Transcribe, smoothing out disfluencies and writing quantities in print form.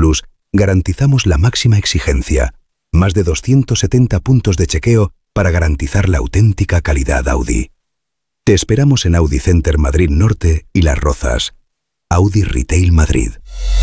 Plus, garantizamos la máxima exigencia. Más de 270 puntos de chequeo para garantizar la auténtica calidad Audi. Te esperamos en Audi Center Madrid Norte y Las Rozas. Audi Retail Madrid.